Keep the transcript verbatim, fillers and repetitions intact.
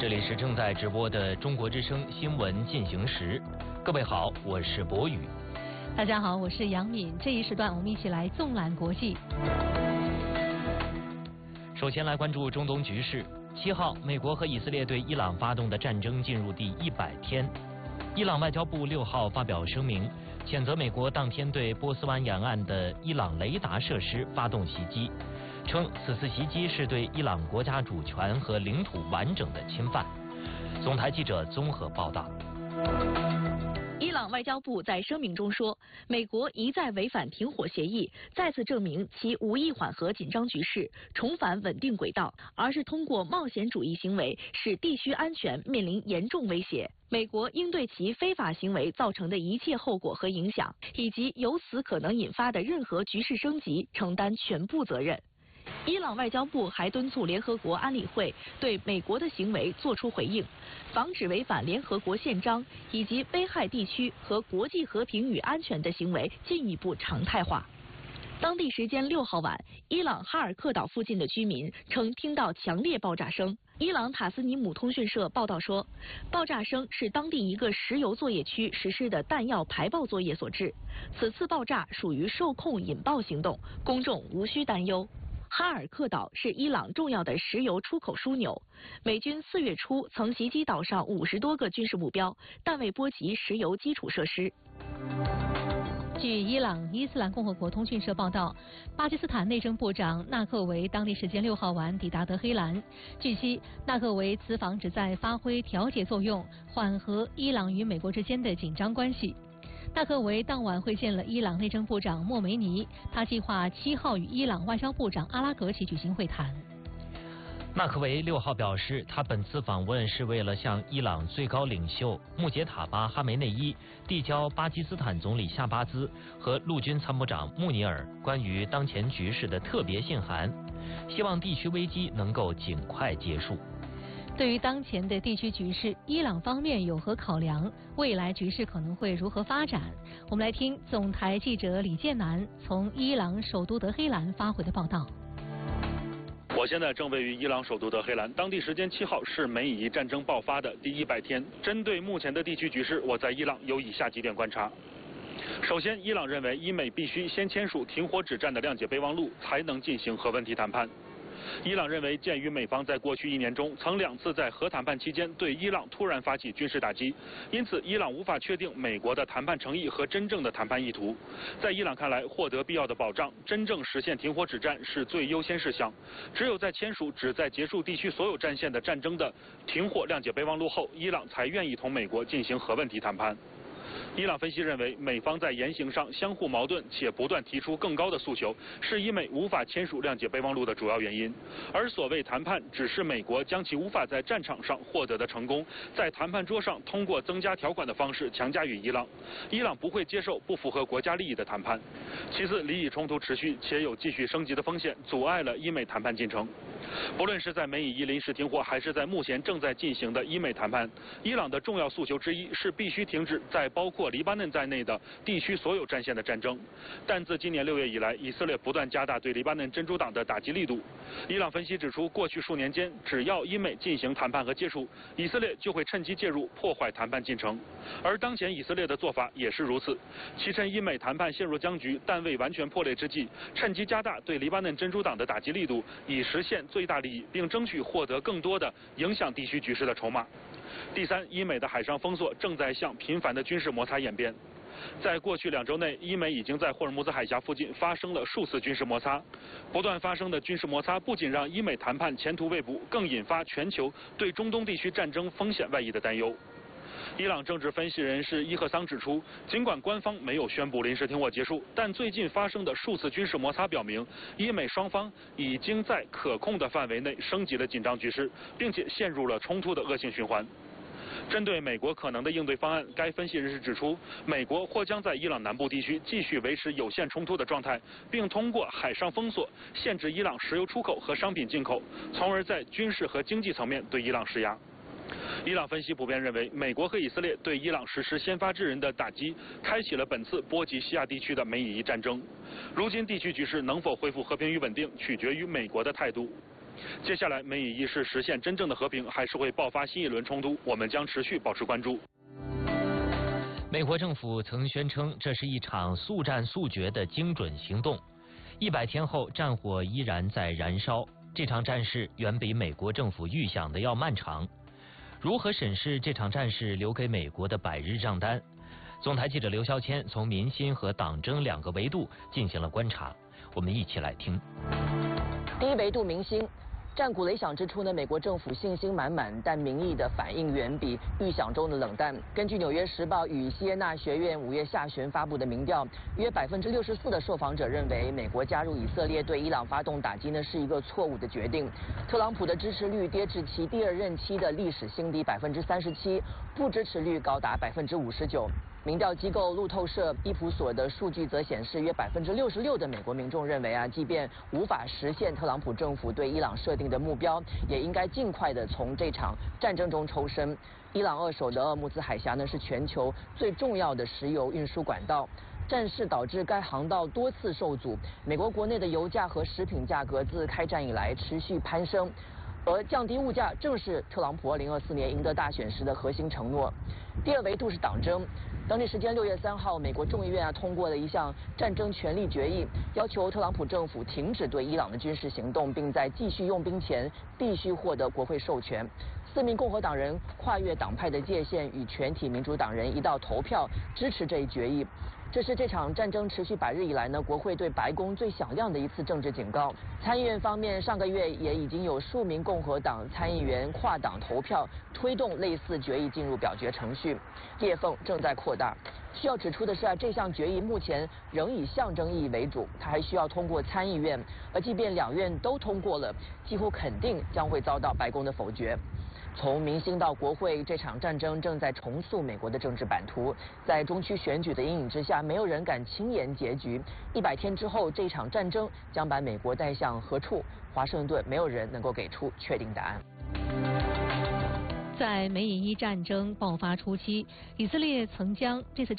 这里是正在直播的中国之声新闻进行时，各位好，我是博宇。 大家好，我是杨敏。这一时段我们一起来纵览国际。 首先来关注中东局势。七号，美国和以色列对伊朗发动的战争进入第一百天。伊朗外交部六号发表声明，谴责美国当天对波斯湾沿岸的伊朗雷达设施发动袭击，称此次袭击是对伊朗国家主权和领土完整的侵犯。总台记者综合报道。 伊朗外交部在声明中说，美国一再违反停火协议，再次证明其无意缓和紧张局势，重返稳定轨道，而是通过冒险主义行为使地区安全面临严重威胁。美国应对其非法行为造成的一切后果和影响，以及由此可能引发的任何局势升级，承担全部责任。伊朗外交部还敦促联合国安理会对美国的行为作出回应，防止违反联合国宪章以及危害地区和国际和平与安全的行为进一步常态化。当地时间六号晚，伊朗哈尔克岛附近的居民称听到强烈爆炸声。伊朗塔斯尼姆通讯社报道说，爆炸声是当地一个石油作业区实施的弹药排爆作业所致。此次爆炸属于受控引爆行动，公众无需担忧。哈尔克岛是伊朗重要的石油出口枢纽，美军四月初曾袭击岛上五十多个军事目标，但未波及石油基础设施。 据伊朗伊斯兰共和国通讯社报道，巴基斯坦内政部长纳克维当地时间六号晚抵达德黑兰。据悉，纳克维此访旨在发挥调解作用，缓和伊朗与美国之间的紧张关系。纳克维当晚会见了伊朗内政部长莫梅尼，他计划七号与伊朗外交部长阿拉格齐举行会谈。 纳克维六号表示，他本次访问是为了向伊朗最高领袖穆杰塔巴·哈梅内伊递交巴基斯坦总理夏巴兹和陆军参谋长穆尼尔关于当前局势的特别信函，希望地区危机能够尽快结束。 对于当前的地区局势，伊朗方面有何考量？未来局势可能会如何发展？我们来听总台记者李建南从伊朗首都德黑兰发回的报道。 我现在正位于伊朗首都德黑兰，当地时间七号是美以伊战争爆发的第一百天。针对目前的地区局势，我在伊朗有以下几点观察。首先，伊朗认为伊美必须先签署停火止战的谅解备忘录，才能进行核问题谈判。伊朗认为，鉴于美方在过去一年中曾两次在核谈判期间对伊朗突然发起军事打击，因此伊朗无法确定美国的谈判诚意和真正的谈判意图。在伊朗看来，获得必要的保障，真正实现停火止战是最优先事项。只有在签署旨在结束地区所有战线的战争的停火谅解备忘录后，伊朗才愿意同美国进行核问题谈判。伊朗分析认为，美方在言行上相互矛盾且不断提出更高的诉求，是伊美无法签署谅解备忘录的主要原因。而所谓谈判，只是美国将其无法在战场上获得的成功，在谈判桌上通过增加条款的方式强加于伊朗。伊朗不会接受不符合国家利益的谈判。其次，黎以冲突持续且有继续升级的风险，阻碍了伊美谈判进程。不论是在美以伊临时停火，还是在目前正在进行的伊美谈判，伊朗的重要诉求之一是必须停止在包括黎巴嫩在内的地区所有战线的战争。但自今年六月以来，以色列不断加大对黎巴嫩真主党的打击力度。伊朗分析指出，过去数年间，只要伊美进行谈判和接触，以色列就会趁机介入，破坏谈判进程。而当前以色列的做法也是如此，其趁伊美谈判陷入僵局但未完全破裂之际，趁机加大对黎巴嫩真主党的打击力度，以实现最大利益，并争取获得更多的影响地区局势的筹码。第三，伊美的海上封锁正在向频繁的军事摩擦演变。在过去两周内，伊美已经在霍尔木兹海峡附近发生了数次军事摩擦。不断发生的军事摩擦不仅让伊美谈判前途未卜，更引发全球对中东地区战争风险外溢的担忧。伊朗政治分析人士伊赫桑指出，尽管官方没有宣布临时停火结束，但最近发生的数次军事摩擦表明，伊美双方已经在可控的范围内升级了紧张局势，并且陷入了冲突的恶性循环。针对美国可能的应对方案，该分析人士指出，美国或将在伊朗南部地区继续维持有限冲突的状态，并通过海上封锁限制伊朗石油出口和商品进口，从而在军事和经济层面对伊朗施压。伊朗分析普遍认为，美国和以色列对伊朗实施先发制人的打击，开启了本次波及西亚地区的美以伊战争。如今地区局势能否恢复和平与稳定，取决于美国的态度。 接下来，美以伊是实现真正的和平，还是会爆发新一轮冲突？我们将持续保持关注。 美国政府曾宣称，这是一场速战速决的精准行动。一百天后，战火依然在燃烧。这场战事远比美国政府预想的要漫长。如何审视这场战事留给美国的百日账单？总台记者刘霄谦从民心和党争两个维度进行了观察，我们一起来听。 第一维度民心。战鼓擂响之初呢，美国政府信心满满，但民意的反应远比预想中的冷淡。根据《纽约时报》与西耶纳学院五月下旬发布的民调，约百分之六十四的受访者认为，美国加入以色列对伊朗发动打击呢是一个错误的决定。特朗普的支持率跌至其第二任期的历史新低百分之三十七，不支持率高达百分之五十九。民调机构路透社伊普所的数据则显示，约百分之六十六的美国民众认为啊，即便无法实现特朗普政府对伊朗设定的目标，也应该尽快的从这场战争中抽身。伊朗扼守的鄂木兹海峡呢，是全球最重要的石油运输管道。战事导致该航道多次受阻，美国国内的油价和食品价格自开战以来持续攀升。而降低物价正是特朗普二零二四年赢得大选时的核心承诺。第二维度是党争。当地时间六月三号，美国众议院啊通过了一项战争权利决议，要求特朗普政府停止对伊朗的军事行动，并在继续用兵前必须获得国会授权。四名共和党人跨越党派的界限，与全体民主党人一道投票支持这一决议。这是这场战争持续百日以来呢，国会对白宫最响亮的一次政治警告。参议院方面，上个月也已经有数名共和党参议员跨党投票，推动类似决议进入表决程序，裂缝正在扩大。需要指出的是啊，这项决议目前仍以象征意义为主，它还需要通过参议院，而即便两院都通过了，几乎肯定将会遭到白宫的否决。从民心到国会，这场战争正在重塑美国的政治版图。在中区选举的阴影之下，没有人敢轻言结局。一百天之后，这场战争将把美国带向何处？华盛顿没有人能够给出确定答案。 在美以伊战争爆发初期，以色列曾将这次战